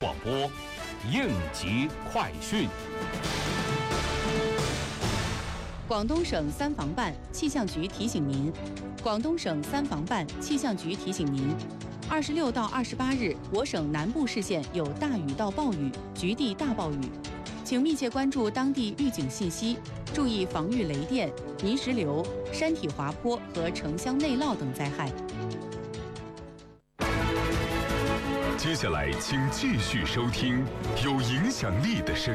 广播应急快讯。 广东省三防办气象局提醒您，广东省三防办气象局提醒您，26到28日，我省南部市县有大雨到暴雨、局地大暴雨，请密切关注当地预警信息，注意防御雷电、泥石流、山体滑坡和城乡内涝等灾害。 接下来，请继续收听有影响力的声音。